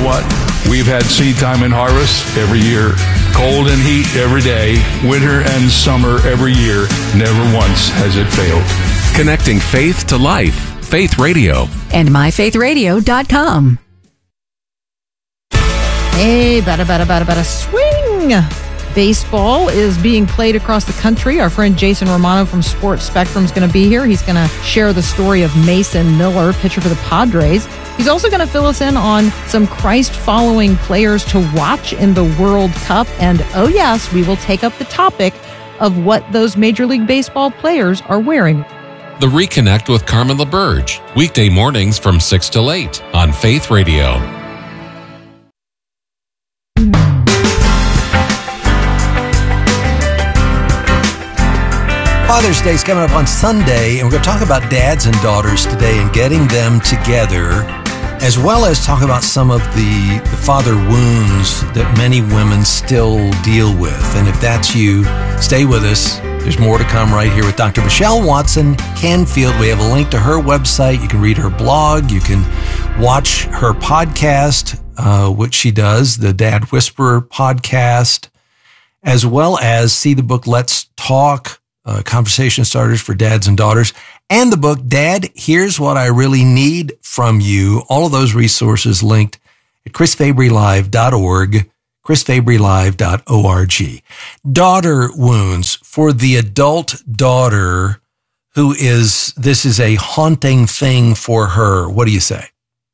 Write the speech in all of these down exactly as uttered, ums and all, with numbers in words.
what? We've had seed time and harvest every year, cold and heat every day, winter and summer every year. Never once has it failed. Connecting faith to life. Faith Radio. And my faith radio dot com. Hey, bada, bada, bada, bada, swing! Baseball is being played across the country. Our friend Jason Romano from Sports Spectrum is going to be here. He's going to share the story of Mason Miller, pitcher for the Padres. He's also going to fill us in on some Christ-following players to watch in the World Cup. And oh yes, we will take up the topic of what those Major League Baseball players are wearing. The Reconnect with Carmen LaBerge. Weekday mornings from six till eight on Faith Radio. Father's Day is coming up on Sunday, and we're going to talk about dads and daughters today and getting them together, as well as talk about some of the, the father wounds that many women still deal with. And if that's you, stay with us. There's more to come right here with Doctor Michelle Watson Canfield. We have a link to her website. You can read her blog. You can watch her podcast, uh, which she does, the Dad Whisperer podcast, as well as see the book Let's Talk, Uh, conversation starters for dads and daughters, and the book, Dad, Here's What I Really Need From You. All of those resources linked at chris fabry live dot org, chris fabry live dot org. Daughter wounds for the adult daughter who is, this is a haunting thing for her. What do you say?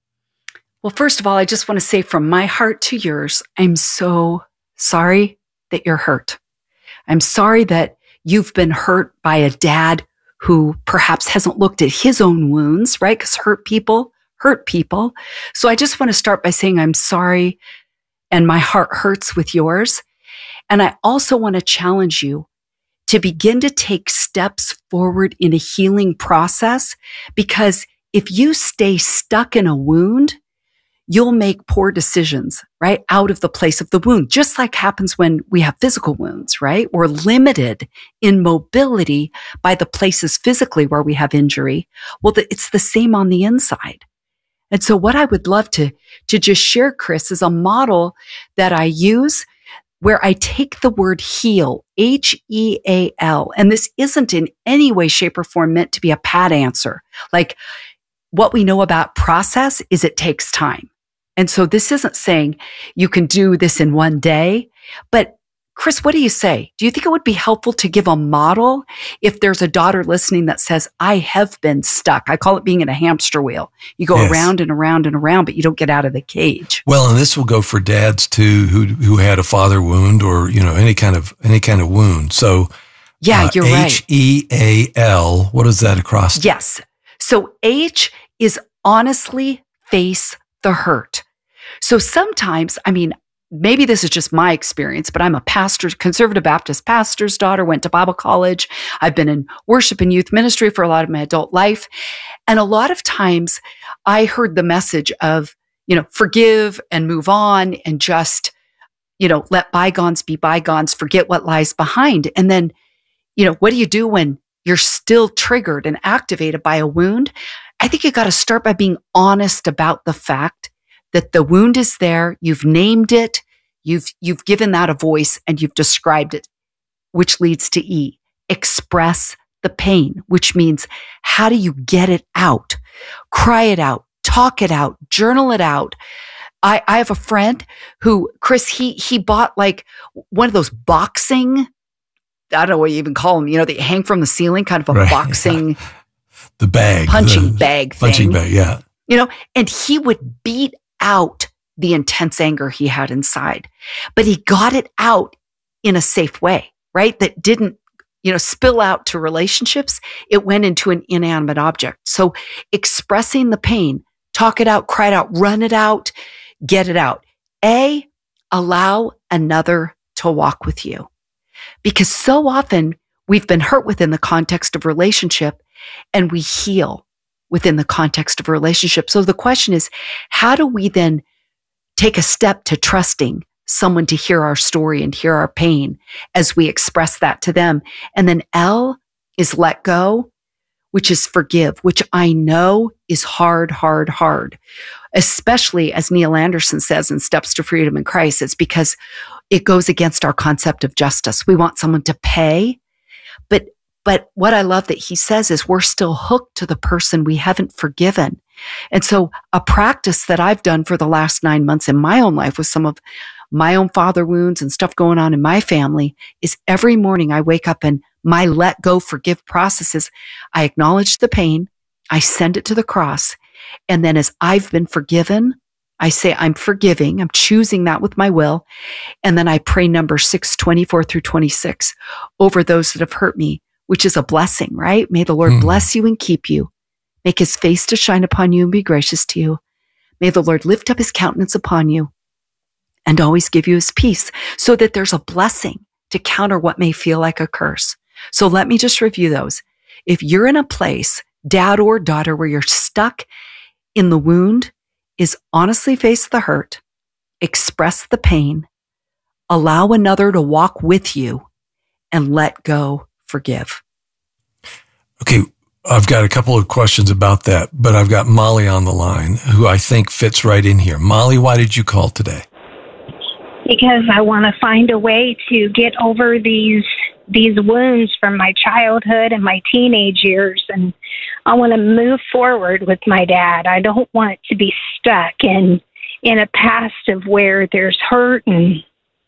Well, first of all, I just want to say from my heart to yours, I'm so sorry that you're hurt. I'm sorry that you've been hurt by a dad who perhaps hasn't looked at his own wounds, right? Because hurt people hurt people. So I just want to start by saying I'm sorry and my heart hurts with yours. And I also want to challenge you to begin to take steps forward in a healing process, because if you stay stuck in a wound, you'll make poor decisions, right? Out of the place of the wound, just like happens when we have physical wounds, right? We're limited in mobility by the places physically where we have injury. Well, it's the same on the inside. And so what I would love to, to just share, Chris, is a model that I use where I take the word heal, H E A L, and this isn't in any way, shape, or form meant to be a pat answer. Like, what we know about process is it takes time. And so this isn't saying you can do this in one day, but Chris, what do you say? Do you think it would be helpful to give a model if there's a daughter listening that says, I have been stuck? I call it being in a hamster wheel. You go Yes. around and around and around, but you don't get out of the cage. Well, and this will go for dads too, who who had a father wound or, you know, any kind of any kind of wound. So Yeah, uh, you're right. H E A L, what is that across to? Yes. So H is honestly face the hurt. So sometimes, I mean, maybe this is just my experience, but I'm a pastor, conservative Baptist pastor's daughter, went to Bible college. I've been in worship and youth ministry for a lot of my adult life. And a lot of times I heard the message of, you know, forgive and move on and just, you know, let bygones be bygones, forget what lies behind. And then, you know, what do you do when you're still triggered and activated by a wound? I think you got to start by being honest about the fact that the wound is there. You've named it. You've, you've given that a voice and you've described it, which leads to E, express the pain, which means how do you get it out? Cry it out, talk it out, journal it out. I, I have a friend who, Chris, he, he bought like one of those boxing, I don't know what you even call them, you know, they hang from the ceiling, kind of a Right. boxing, The bag. punching the, bag thing. Punching bag, yeah. You know, and he would beat out the intense anger he had inside, but he got it out in a safe way, right? That didn't, you know, spill out to relationships. It went into an inanimate object. So expressing the pain, talk it out, cry it out, run it out, get it out. A, allow another to walk with you. Because so often we've been hurt within the context of relationship and we heal within the context of a relationship. So the question is, how do we then take a step to trusting someone to hear our story and hear our pain as we express that to them? And then L is let go, which is forgive, which I know is hard, hard, hard. especially as Neil Anderson says in Steps to Freedom in Christ, it's because it goes against our concept of justice. We want someone to pay. But, but what I love that he says is we're still hooked to the person we haven't forgiven. And so a practice that I've done for the last nine months in my own life with some of my own father wounds and stuff going on in my family is every morning I wake up and my let go, forgive processes. I acknowledge the pain. I send it to the cross. And then as I've been forgiven, I say, I'm forgiving. I'm choosing that with my will. And then I pray number six, twenty-four through twenty-six over those that have hurt me, which is a blessing, right? May the Lord mm. bless you and keep you. Make his face to shine upon you and be gracious to you. May the Lord lift up his countenance upon you and always give you his peace, so that there's a blessing to counter what may feel like a curse. So let me just review those. If you're in a place, dad or daughter, where you're stuck in the wound, is honestly face the hurt, express the pain, allow another to walk with you, and let go, forgive. Okay. I've got a couple of questions about that, but I've got Molly on the line who I think fits right in here. Molly, why did you call today? Because I want to find a way to get over these these wounds from my childhood and my teenage years, and I want to move forward with my dad. I don't want to be stuck in in a past of where there's hurt and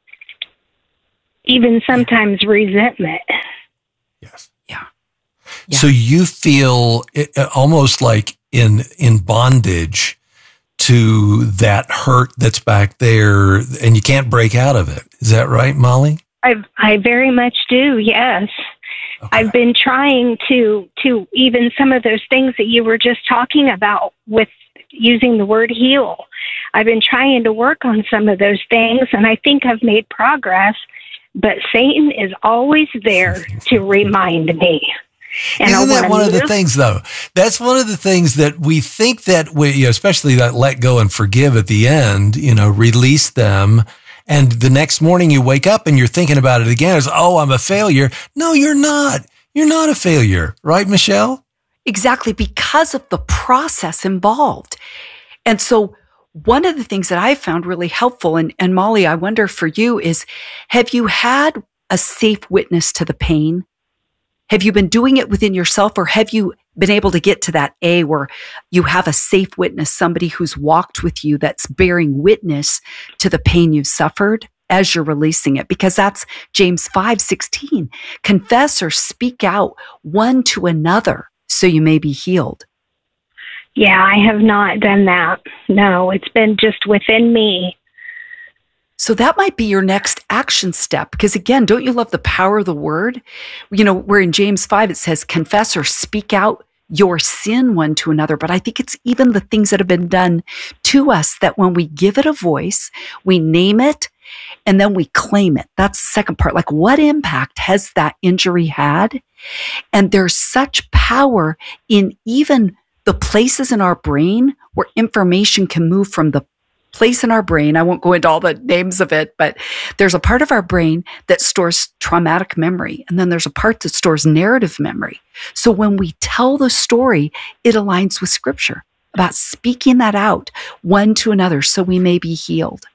even sometimes resentment. Yes. Yeah. Yeah. So you feel it, almost like in in bondage to that hurt that's back there, and you can't break out of it. Is that right, Molly? I I very much do. Yes, okay. I've been trying to to even some of those things that you were just talking about with using the word heal. I've been trying to work on some of those things, and I think I've made progress. But Satan is always there to remind me. And Isn't that one move. of the things, though? That's one of the things that we think that we, you know, especially that let go and forgive at the end, you know, release them. And the next morning you wake up and you're thinking about it again. It's, oh, I'm a failure. No, you're not. You're not a failure. Right, Michelle? Exactly, because of the process involved. And so one of the things that I found really helpful, and, and Molly, I wonder for you, is have you had a safe witness to the pain? Have you been doing it within yourself, or have you been able to get to that A where you have a safe witness, somebody who's walked with you that's bearing witness to the pain you've suffered as you're releasing it? Because that's James five sixteen. Confess or speak out one to another so you may be healed. Yeah, I have not done that. No, it's been just within me. So that might be your next action step, because again, don't you love the power of the word? You know, where in James five, it says, confess or speak out your sin one to another. But I think it's even the things that have been done to us that when we give it a voice, we name it, and then we claim it. That's the second part. Like, what impact has that injury had? And there's such power in even the places in our brain where information can move from the place in our brain. I won't go into all the names of it, but there's a part of our brain that stores traumatic memory. And then there's a part that stores narrative memory. So when we tell the story, it aligns with scripture about speaking that out one to another so we may be healed.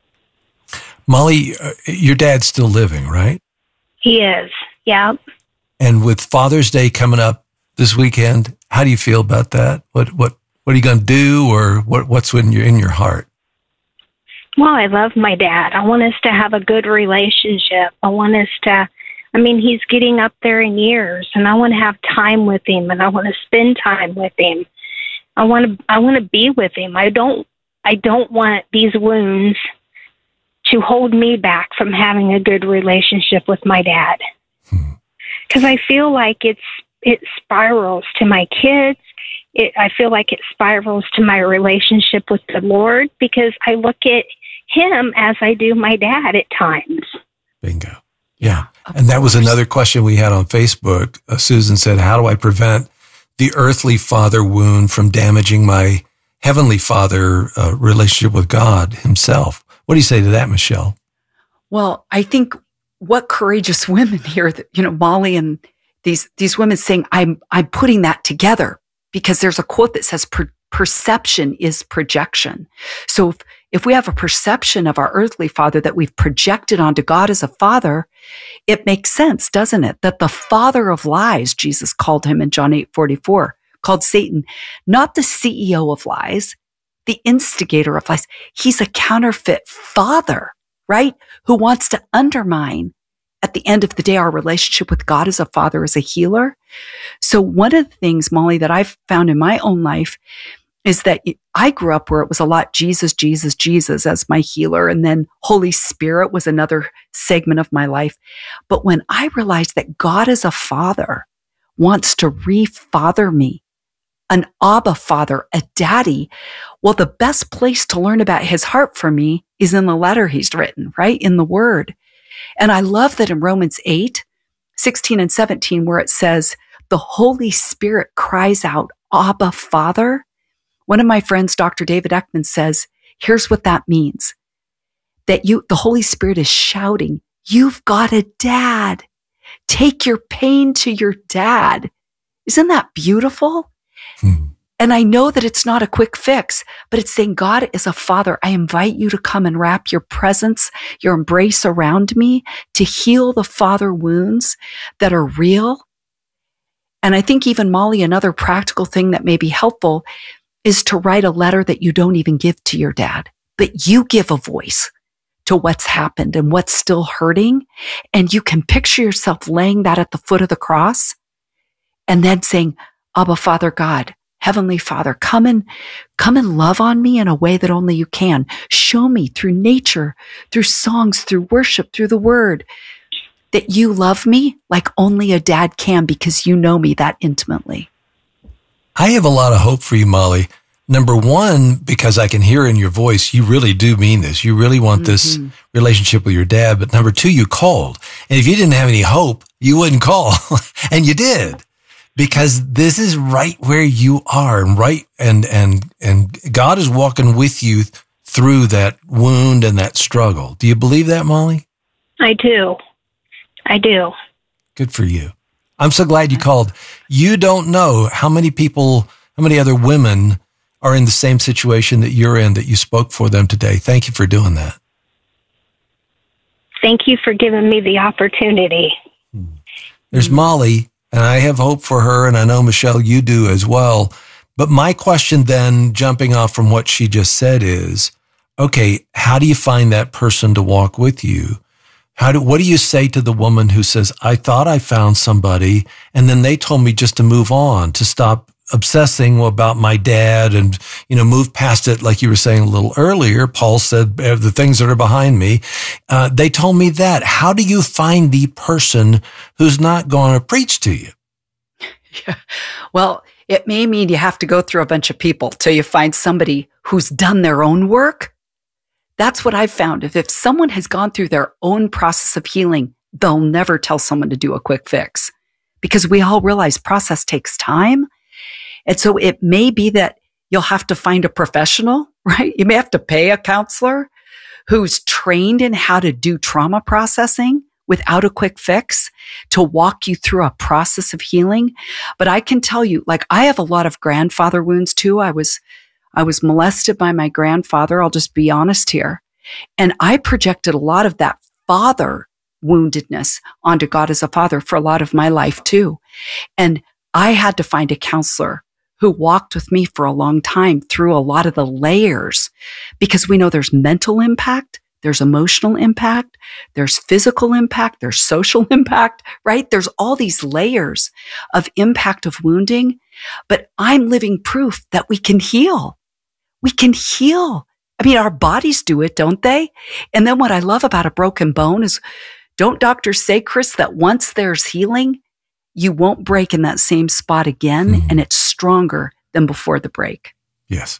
Molly, uh, your dad's still living, right? He is. Yeah. And with Father's Day coming up this weekend, how do you feel about that? What, what, what are you going to do, or what, what's in your, in your heart? Well, I love my dad. I want us to have a good relationship. I want us to, I mean, he's getting up there in years, and I want to have time with him, and I want to spend time with him. I want to, I want to be with him. I don't, I don't want these wounds to hold me back from having a good relationship with my dad. Because I feel like it's, it spirals to my kids. It, I feel like it spirals to my relationship with the Lord, because I look at him as I do my dad at times. Bingo. Yeah. And that was another question we had on Facebook. Uh, Susan said, how do I prevent the earthly father wound from damaging my heavenly father uh, relationship with God himself? What do you say to that, Michelle? Well, I think what courageous women here, that, you know, Molly and these, these women saying, I'm, I'm putting that together, because there's a quote that says, perception is projection. So if, if we have a perception of our earthly father that we've projected onto God as a father, it makes sense, doesn't it? That the father of lies, Jesus called him in John eight forty-four, called Satan, not the C E O of lies, the instigator of lies. He's a counterfeit father, right? Who wants to undermine, at the end of the day, our relationship with God as a father, as a healer. So one of the things, Molly, that I've found in my own life is that I grew up where it was a lot Jesus, Jesus, Jesus as my healer. And then Holy Spirit was another segment of my life. But when I realized that God as a father wants to re-father me, an Abba father, a daddy, well, the best place to learn about his heart for me is in the letter he's written, right? In the word. And I love that in Romans eight, sixteen and seventeen, where it says, the Holy Spirit cries out, Abba, Father. One of my friends, Doctor David Eckman, says, here's what that means. That you, the Holy Spirit is shouting, you've got a dad. Take your pain to your dad. Isn't that beautiful? Hmm. And I know that it's not a quick fix, but it's saying, God is a father. I invite you to come and wrap your presence, your embrace around me to heal the father wounds that are real. And I think even, Molly, another practical thing that may be helpful is to write a letter that you don't even give to your dad, but you give a voice to what's happened and what's still hurting. And you can picture yourself laying that at the foot of the cross and then saying, Abba, Father God, Heavenly Father, come and come and love on me in a way that only you can. Show me through nature, through songs, through worship, through the word, that you love me like only a dad can because you know me that intimately. I have a lot of hope for you, Molly. Number one, because I can hear in your voice, you really do mean this. You really want mm-hmm. this relationship with your dad. But number two, you called. And if you didn't have any hope, you wouldn't call. And you did. Because this is right where you are, and right, and, and, and God is walking with you through that wound and that struggle. Do you believe that, Molly? I do. I do. Good for you. I'm so glad you called. You don't know how many people, how many other women are in the same situation that you're in, that you spoke for them today. Thank you for doing that. Thank you for giving me the opportunity. There's Molly. And I have hope for her, and I know, Michelle, you do as well. But my question then, jumping off from what she just said, is, okay, how do you find that person to walk with you? How do, what do you say to the woman who says, I thought I found somebody, and then they told me just to move on, to stop obsessing about my dad and, you know, move past it, like you were saying a little earlier. Paul said, the things that are behind me. Uh, they told me that. How do you find the person who's not going to preach to you? Yeah. Well, it may mean you have to go through a bunch of people till you find somebody who's done their own work. That's what I've found. If, if someone has gone through their own process of healing, they'll never tell someone to do a quick fix, because we all realize process takes time. And so it may be that you'll have to find a professional, right? You may have to pay a counselor who's trained in how to do trauma processing without a quick fix to walk you through a process of healing. But I can tell you, like, I have a lot of grandfather wounds too. I was, I was molested by my grandfather. I'll just be honest here. And I projected a lot of that father woundedness onto God as a father for a lot of my life too. And I had to find a counselor who walked with me for a long time through a lot of the layers, because we know there's mental impact, there's emotional impact, there's physical impact, there's social impact, right? There's all these layers of impact of wounding, but I'm living proof that we can heal. We can heal. I mean, our bodies do it, don't they? And then what I love about a broken bone is, don't doctors say, Chris, that once there's healing, you won't break in that same spot again, mm-hmm. and it's stronger than before the break. Yes.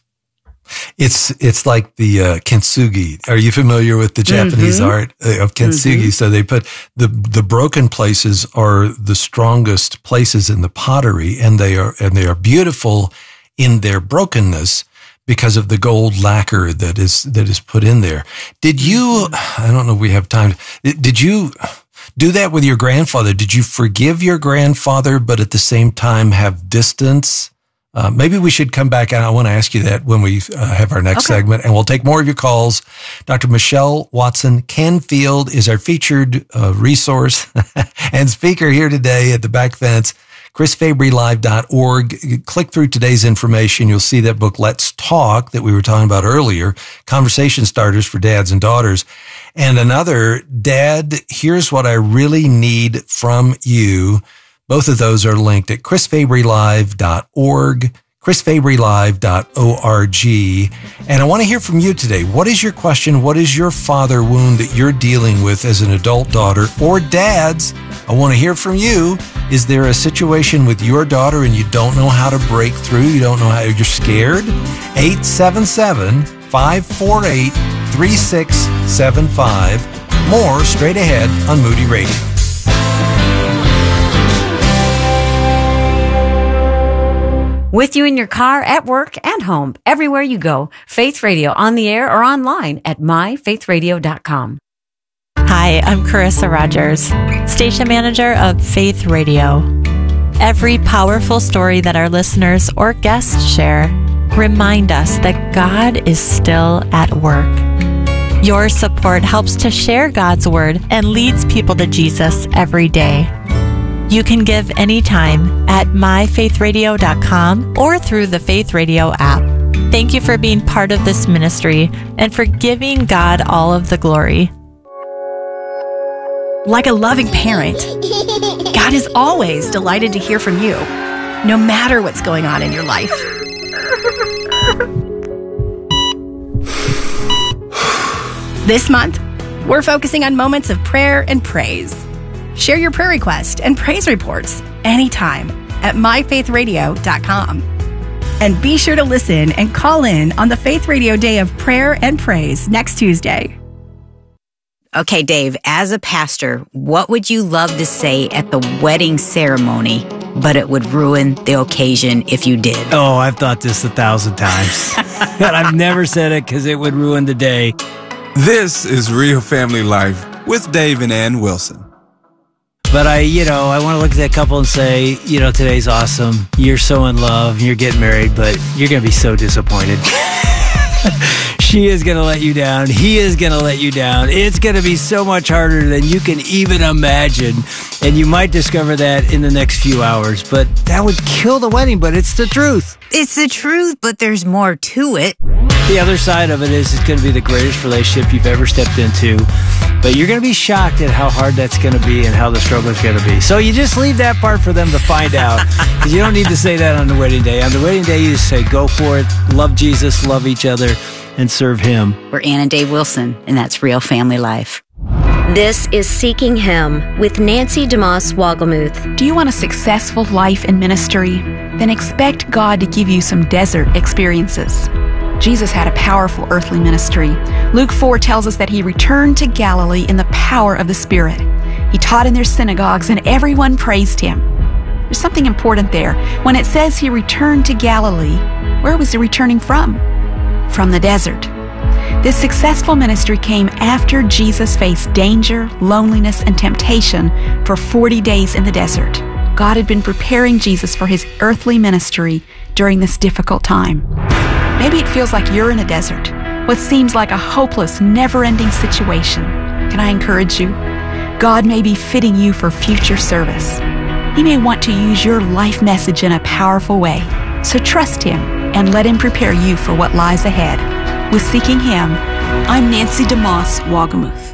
It's it's like the uh, kintsugi. Are you familiar with the Japanese mm-hmm. art of kintsugi? Mm-hmm. So they put the the broken places are the strongest places in the pottery, and they are and they are beautiful in their brokenness because of the gold lacquer that is that is put in there. Did you? I don't know if we have time. Did you do that with your grandfather? Did you forgive your grandfather, but at the same time have distance Uh, maybe we should come back, and I want to ask you that when we uh, have our next okay. segment, and we'll take more of your calls. Doctor Michelle Watson Canfield is our featured uh, resource and speaker here today at the Back Fence. Chris Fabry Live dot org. Click through today's information. You'll see that book, Let's Talk, that we were talking about earlier, conversation starters for dads and daughters. And another, Dad, here's what I really need from you. Both of those are linked at Chris Fabry Live dot org, Chris Fabry Live dot org. And I want to hear from you today. What is your question? What is your father wound that you're dealing with as an adult daughter or dads? I want to hear from you. Is there a situation with your daughter and you don't know how to break through? You don't know how, you're scared? eight seven seven, five four eight, three six seven five. More straight ahead on Moody Radio. With you in your car, at work, and home, everywhere you go. Faith Radio, on the air or online at my faith radio dot com. Hi, I'm Carissa Rogers, station manager of Faith Radio. Every powerful story that our listeners or guests share remind us that God is still at work. Your support helps to share God's word and leads people to Jesus every day. You can give anytime at my faith radio dot com or through the Faith Radio app. Thank you for being part of this ministry and for giving God all of the glory. Like a loving parent, God is always delighted to hear from you, no matter what's going on in your life. This month, we're focusing on moments of prayer and praise. Share your prayer request and praise reports anytime at my faith radio dot com. And be sure to listen and call in on the Faith Radio Day of Prayer and Praise next Tuesday. Okay, Dave, as a pastor, what would you love to say at the wedding ceremony, but it would ruin the occasion if you did? Oh, I've thought this a thousand times. But I've never said it because it would ruin the day. This is Real Family Life with Dave and Ann Wilson. But I, you know, I want to look at that couple and say, you know, today's awesome. You're so in love. You're getting married, but you're going to be so disappointed. She is going to let you down. He is going to let you down. It's going to be so much harder than you can even imagine. And you might discover that in the next few hours. But that would kill the wedding, but it's the truth. It's the truth, but there's more to it. The other side of it is it's going to be the greatest relationship you've ever stepped into. But you're going to be shocked at how hard that's going to be and how the struggle is going to be. So you just leave that part for them to find out. Because you don't need to say that on the wedding day. On the wedding day, you just say, go for it. Love Jesus, love each other, and serve Him. We're Ann and Dave Wilson, and that's Real Family Life. This is Seeking Him with Nancy DeMoss Wogelmuth. Do you want a successful life in ministry? Then expect God to give you some desert experiences. Jesus had a powerful earthly ministry. Luke four tells us that He returned to Galilee in the power of the Spirit. He taught in their synagogues and everyone praised Him. There's something important there. When it says He returned to Galilee, where was He returning from? From the desert. This successful ministry came after Jesus faced danger, loneliness, and temptation for forty days in the desert. God had been preparing Jesus for His earthly ministry during this difficult time. Maybe it feels like you're in a desert, what seems like a hopeless, never-ending situation. Can I encourage you? God may be fitting you for future service. He may want to use your life message in a powerful way. So trust Him and let Him prepare you for what lies ahead. With Seeking Him, I'm Nancy DeMoss Wogelmuth.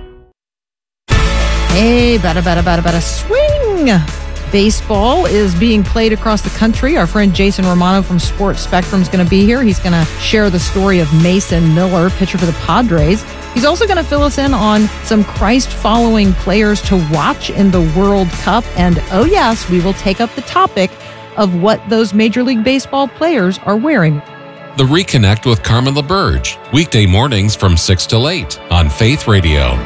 Hey, bada, bada, bada, bada, swing! Baseball is being played across the country. Our friend Jason Romano from Sports Spectrum is going to be here. He's going to share the story of Mason Miller, pitcher for the Padres. He's also going to fill us in on some Christ-following players to watch in the World Cup. And oh yes, we will take up the topic of what those Major League Baseball players are wearing. The Reconnect with Carmen LaBerge, weekday mornings from six till eight on Faith Radio.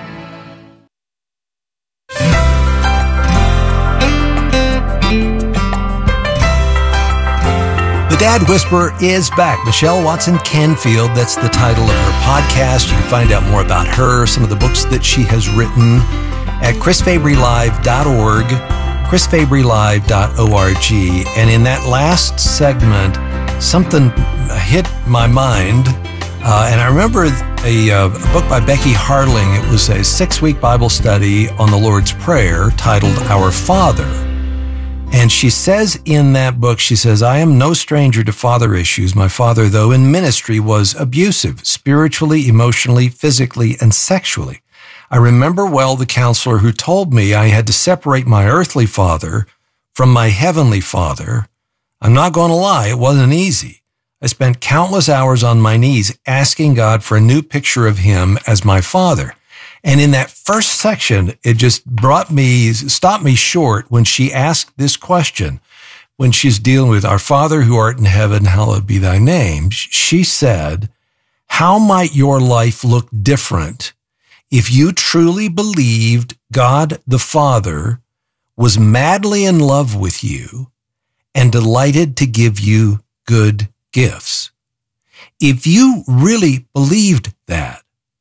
The Dad Whisperer is back. Michelle Watson Canfield, that's the title of her podcast. You can find out more about her, some of the books that she has written at Chris Fabry Live dot org, chris fabry live dot org. And in that last segment, something hit my mind. Uh, and I remember a, uh, a book by Becky Harling. It was a six-week Bible study on the Lord's Prayer titled Our Father. And she says in that book, she says, I am no stranger to father issues. My father, though in ministry, was abusive, spiritually, emotionally, physically, and sexually. I remember well the counselor who told me I had to separate my earthly father from my heavenly father. I'm not going to lie, it wasn't easy. I spent countless hours on my knees asking God for a new picture of him as my father. And in that first section, it just brought me, stopped me short when she asked this question. When she's dealing with our Father who art in heaven, hallowed be thy name. She said, how might your life look different if you truly believed God the Father was madly in love with you and delighted to give you good gifts? If you really believed that,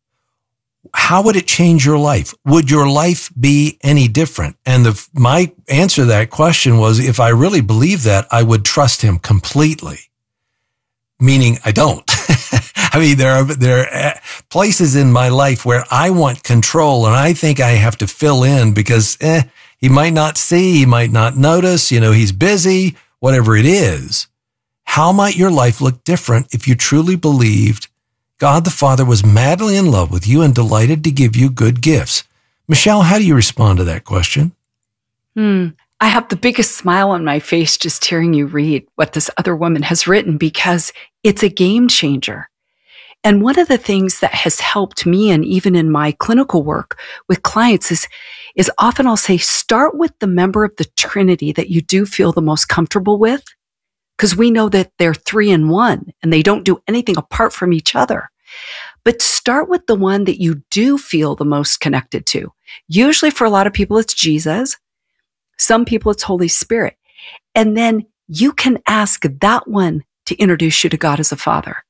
how would it change your life? Would your life be any different? And the, my answer to that question was, if I really believe that, I would trust him completely. Meaning I don't. I mean, there are, there are places in my life where I want control and I think I have to fill in because, eh, he might not see, he might not notice, you know, he's busy, whatever it is. How might your life look different if you truly believed God the Father was madly in love with you and delighted to give you good gifts? Michelle, how do you respond to that question? Hmm. I have the biggest smile on my face just hearing you read what this other woman has written because it's a game changer. And one of the things that has helped me, and even in my clinical work with clients, is, is often I'll say, start with the member of the Trinity that you do feel the most comfortable with, because we know that they're three in one and they don't do anything apart from each other. But start with the one that you do feel the most connected to. Usually for a lot of people, it's Jesus. Some people, it's Holy Spirit. And then you can ask that one to introduce you to God as a Father.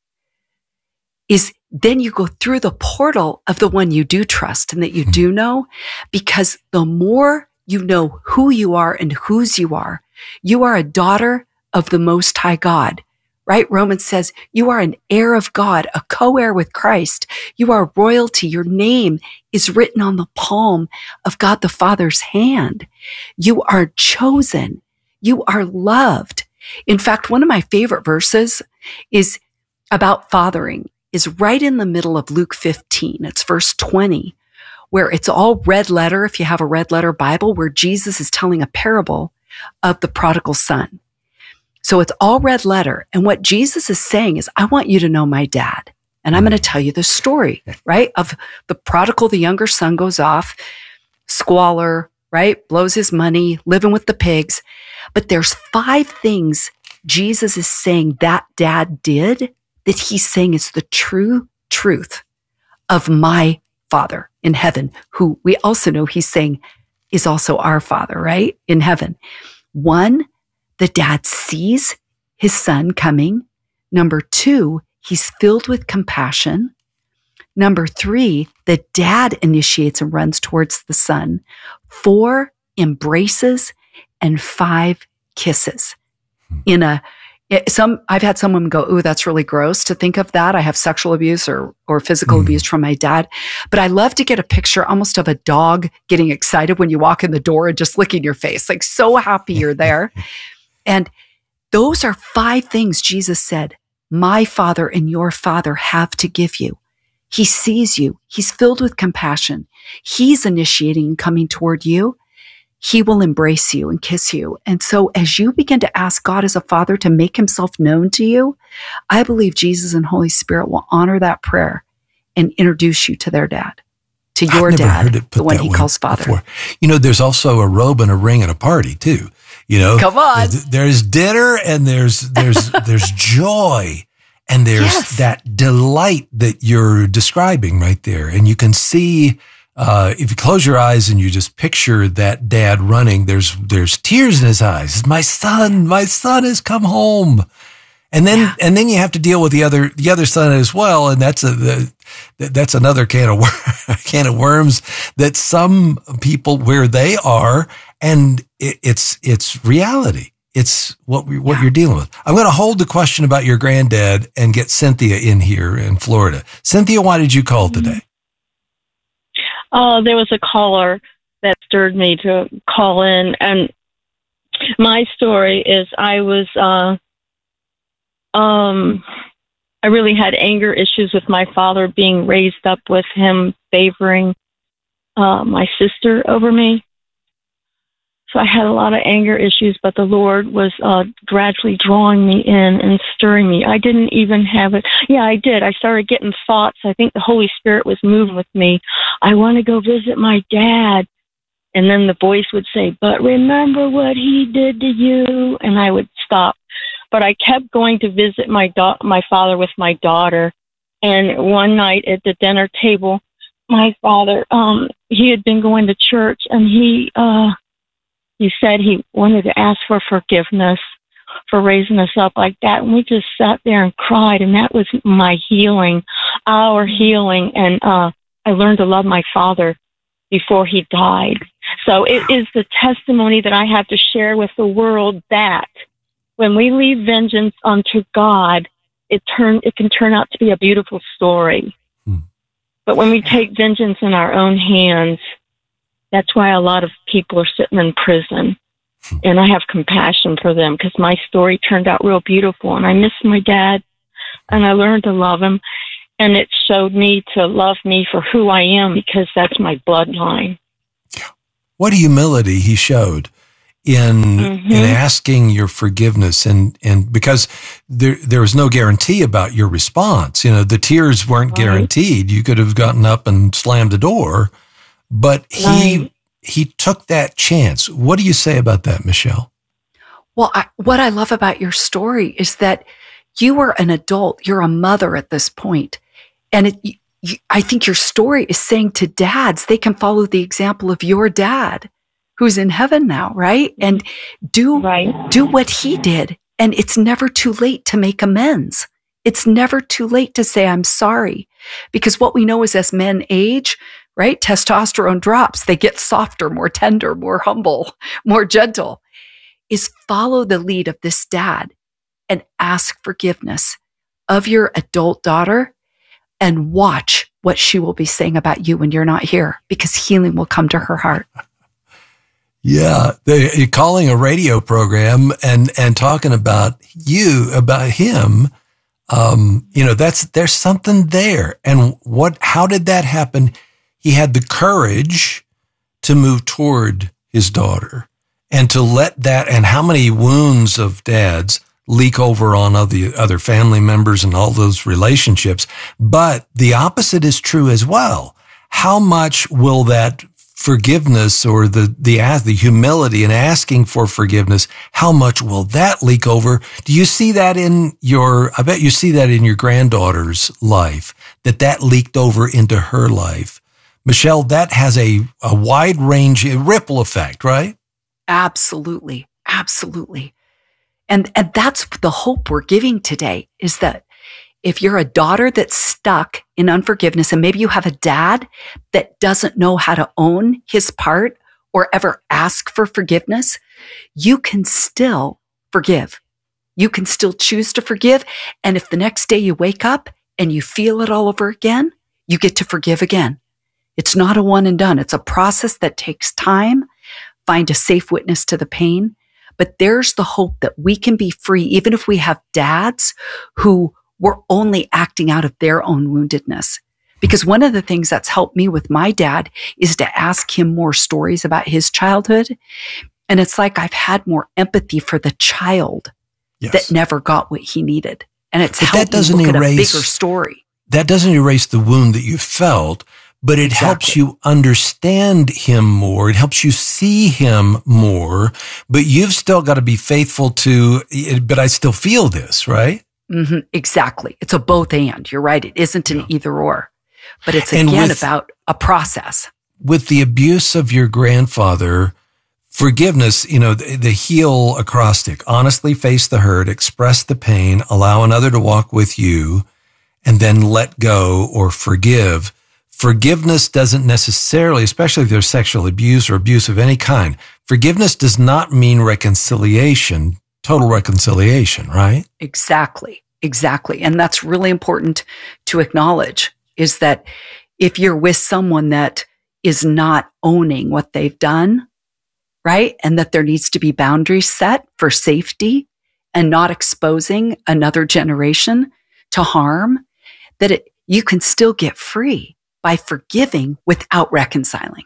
Is then you go through the portal of the one you do trust and that you do know, because the more you know who you are and whose you are, you are a daughter of the Most High God, right? Romans says you are an heir of God, a co-heir with Christ. You are royalty. Your name is written on the palm of God the Father's hand. You are chosen. You are loved. In fact, one of my favorite verses is about fathering, is right in the middle of Luke fifteen. It's verse twenty, where it's all red letter, if you have a red letter Bible, where Jesus is telling a parable of the prodigal son. So it's all red letter. And what Jesus is saying is, I want you to know my dad. And I'm going to tell you the story, right? Of the prodigal, the younger son goes off, squalor, right? Blows his money, living with the pigs. But there's five things Jesus is saying that dad did that he's saying is the true truth of my Father in heaven, who we also know he's saying is also our Father, right? In heaven. One, the dad sees his son coming. Number two, he's filled with compassion. Number three, the dad initiates and runs towards the son. Four, embraces. And five, kisses. In a Some, I've had some women go, ooh, that's really gross to think of that. I have sexual abuse or, or physical mm. abuse from my dad. But I love to get a picture almost of a dog getting excited when you walk in the door and just licking your face, like so happy you're there. And those are five things Jesus said, my Father and your Father have to give you. He sees you. He's filled with compassion. He's initiating and coming toward you. He will embrace you and kiss you. And so as you begin to ask God as a Father to make himself known to you, I believe Jesus and Holy Spirit will honor that prayer and introduce you to their dad, to your I've never dad, heard it put the one that he way calls Father. Before. You know, there's also a robe and a ring at a party too. You know, come on. There's, there's dinner and there's, there's, there's joy and there's yes. that delight that you're describing right there. And you can see, Uh, if you close your eyes and you just picture that dad running, there's, there's tears in his eyes. My son, my son has come home. And then, yeah. and then you have to deal with the other, the other son as well. And that's a, the, that's another can of, can of worms that some people where they are And it, it's it's reality. It's what we, what Yeah. you're dealing with. I'm going to hold the question about your granddad and get Cynthia in here in Florida. Cynthia, why did you call today? Uh, there was a caller that stirred me to call in, and my story is I was, uh, um, I really had anger issues with my father, being raised up with him favoring uh, my sister over me. So I had a lot of anger issues, but the Lord was uh, gradually drawing me in and stirring me. I didn't even have it. Yeah, I did. I started getting thoughts. I think the Holy Spirit was moving with me. I want to go visit my dad. And then the voice would say, but remember what he did to you. And I would stop. But I kept going to visit my da- my father with my daughter. And one night at the dinner table, my father, um, he had been going to church, and he, uh, he said he wanted to ask for forgiveness for raising us up like that. And we just sat there and cried. And that was my healing, our healing. And, uh, I learned to love my father before he died. So it is the testimony that I have to share with the world that when we leave vengeance unto God, it turn it can turn out to be a beautiful story. Hmm. But when we take vengeance in our own hands, that's why a lot of people are sitting in prison. Hmm. And I have compassion for them because my story turned out real beautiful. And I miss my dad, and I learned to love him. And it showed me to love me for who I am, because that's my bloodline. What humility he showed in mm-hmm. in asking your forgiveness, and and because there there was no guarantee about your response. You know, the tears weren't right. guaranteed. You could have gotten up and slammed the door, but he right. he took that chance. What do you say about that, Michelle? Well, I, what I love about your story is that you are an adult. You're a mother at this point. And it, you, you, I think your story is saying to dads, they can follow the example of your dad who's in heaven now, right? And do, right. do what he did. And it's never too late to make amends. It's never too late to say, I'm sorry. Because what we know is as men age, right, testosterone drops. They get softer, more tender, more humble, more gentle. Is follow the lead of this dad and ask forgiveness of your adult daughter, and watch what she will be saying about you when you're not here, because healing will come to her heart. Yeah, they're calling a radio program and, and talking about you, about him. Um, you know, that's, there's something there. And what, how did that happen? He had the courage to move toward his daughter and to let that, and how many wounds of dads leak over on other, other family members and all those relationships. But the opposite is true as well. How much will that forgiveness, or the, the, the humility and asking for forgiveness, how much will that leak over? Do you see that in your, I bet you see that in your granddaughter's life, that that leaked over into her life. Michelle, that has a, a wide range, a ripple effect, right? Absolutely. Absolutely. And, and that's the hope we're giving today, is that if you're a daughter that's stuck in unforgiveness, and maybe you have a dad that doesn't know how to own his part or ever ask for forgiveness, you can still forgive. You can still choose to forgive. And if the next day you wake up and you feel it all over again, you get to forgive again. It's not a one and done. It's a process that takes time. Find a safe witness to the pain. But there's the hope that we can be free, even if we have dads who were only acting out of their own woundedness. Because one of the things that's helped me with my dad is to ask him more stories about his childhood. And it's like I've had more empathy for the child yes. that never got what he needed. And it's but helped that doesn't me look erase, at a bigger story. That doesn't erase the wound that you felt, but it exactly. helps you understand him more. It helps you see him more, but you've still got to be faithful to, but I still feel this, right? Mm-hmm, exactly. It's a both and. You're right. It isn't an yeah. either or, but it's again with, about a process. With the abuse of your grandfather, forgiveness, you know, the, the HEAL acrostic, honestly face the hurt, express the pain, allow another to walk with you, and then let go or forgive. forgiveness doesn't necessarily, especially if there's sexual abuse or abuse of any kind, forgiveness does not mean reconciliation, total reconciliation, right? Exactly. Exactly. And that's really important to acknowledge, is that if you're with someone that is not owning what they've done, right? And that there needs to be boundaries set for safety and not exposing another generation to harm, that it, you can still get free by forgiving without reconciling.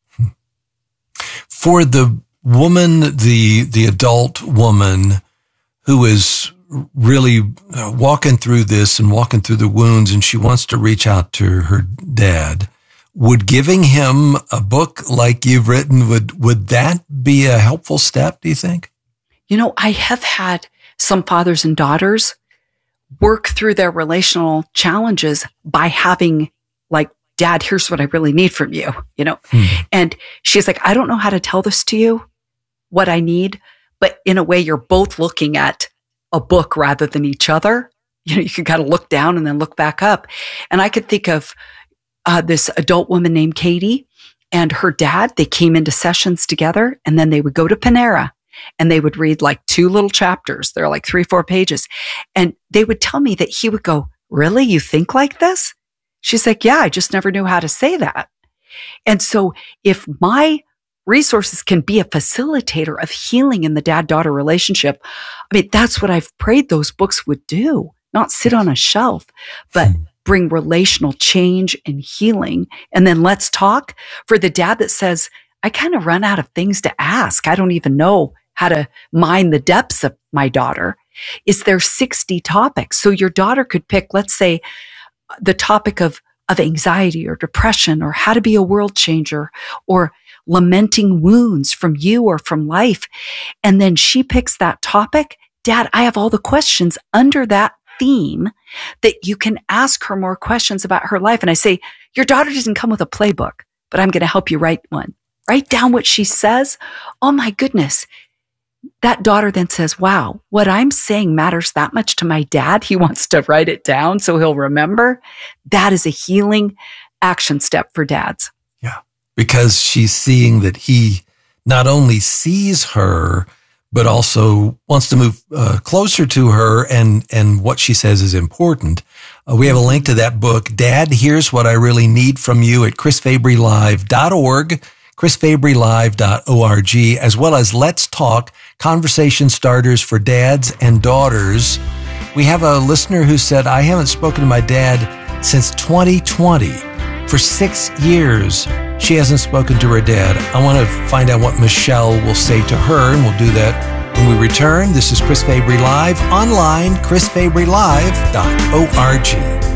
For the woman, the, the adult woman who is really uh, walking through this and walking through the wounds, and she wants to reach out to her dad, would giving him a book like you've written, would, would that be a helpful step, do you think? You know, I have had some fathers and daughters work through their relational challenges by having, like, Dad, here's what I really need from you, you know? Hmm. And she's like, I don't know how to tell this to you, what I need, but in a way you're both looking at a book rather than each other. You know, you can kind of look down and then look back up. And I could think of uh, this adult woman named Katie and her dad. They came into sessions together, and then they would go to Panera and they would read like two little chapters. They're like three, four pages. And they would tell me that he would go, really? You think like this? She's like, yeah, I just never knew how to say that. And so if my resources can be a facilitator of healing in the dad-daughter relationship, I mean, that's what I've prayed those books would do, not sit on a shelf, but bring relational change and healing. And then let's talk for the dad that says, I kind of run out of things to ask. I don't even know how to mine the depths of my daughter. Is there sixty topics? So your daughter could pick, let's say, the topic of, of anxiety or depression, or how to be a world changer, or lamenting wounds from you or from life. And then she picks that topic. Dad, I have all the questions under that theme that you can ask her more questions about her life. And I say, your daughter doesn't come with a playbook, but I'm going to help you write one. Write down what she says. Oh my goodness. That daughter then says, wow, what I'm saying matters that much to my dad. He wants to write it down so he'll remember. That is a healing action step for dads. Yeah. Because she's seeing that he not only sees her, but also wants to move uh, closer to her, and, and what she says is important. Uh, we have a link to that book, Dad, Here's What I Really Need From You, at chris fabry live dot org, chris fabry live dot org, as well as Let's Talk, conversation starters for dads and daughters. We have a listener who said, I haven't spoken to my dad since twenty twenty. For six years, she hasn't spoken to her dad. I want to find out what Michelle will say to her, and we'll do that when we return. This is Chris Fabry Live, online, chris fabry live dot org.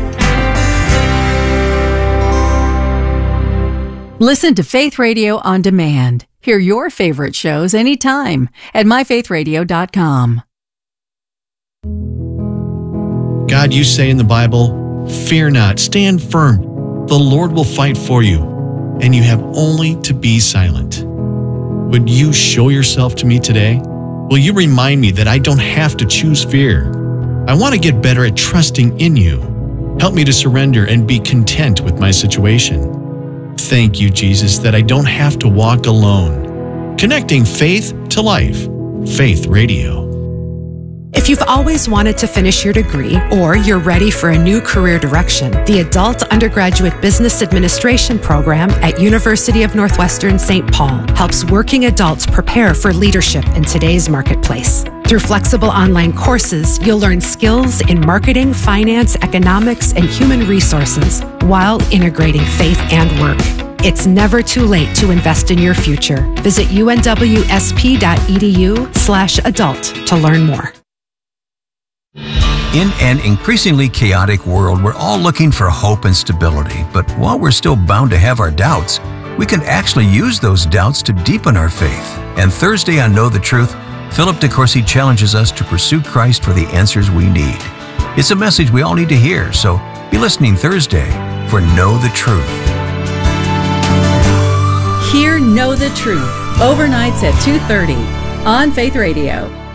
Listen to Faith Radio on demand. Hear your favorite shows anytime at my faith radio dot com. God, you say in the Bible, fear not, stand firm. The Lord will fight for you, and you have only to be silent. Would you show yourself to me today? Will you remind me that I don't have to choose fear? I want to get better at trusting in you. Help me to surrender and be content with my situation. Thank you, Jesus, that I don't have to walk alone. Connecting faith to life. Faith Radio. If you've always wanted to finish your degree, or you're ready for a new career direction, the Adult Undergraduate Business Administration program at University of Northwestern Saint Paul helps working adults prepare for leadership in today's marketplace. Through flexible online courses, you'll learn skills in marketing, finance, economics, and human resources while integrating faith and work. It's never too late to invest in your future. Visit unwsp dot e d u slash adult to learn more. In an increasingly chaotic world, we're all looking for hope and stability. But while we're still bound to have our doubts, we can actually use those doubts to deepen our faith. And Thursday on Know the Truth, Philip DeCourcy challenges us to pursue Christ for the answers we need. It's a message we all need to hear, so be listening Thursday for Know the Truth. Hear Know the Truth, overnights at two thirty on Faith Radio.